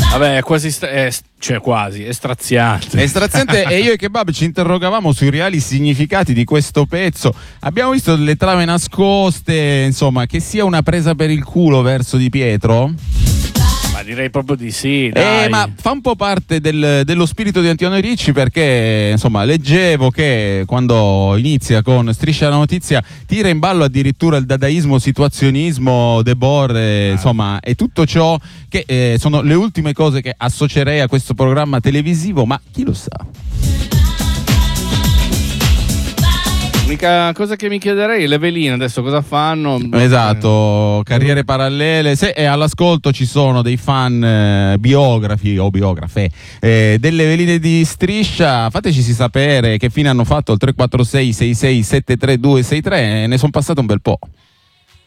Vabbè, quasi, è straziante. È straziante. E io e Kebab ci interrogavamo sui reali significati di questo pezzo. Abbiamo visto delle trame nascoste, insomma, che sia una presa per il culo verso Di Pietro. Ma direi proprio di sì, dai. Ma fa un po' parte dello spirito di Antonio Ricci, perché insomma leggevo che quando inizia con Striscia la Notizia tira in ballo addirittura il dadaismo, situazionismo, Debord, insomma, e tutto ciò che sono le ultime cose che associerei a questo programma televisivo, ma chi lo sa. L'unica cosa che mi chiederei è le veline adesso cosa fanno. Esatto, carriere parallele. Se all'ascolto ci sono dei fan biografi o biografe delle veline di Striscia, fateci sapere che fine hanno fatto al 346 66 73263, ne sono passato un bel po'.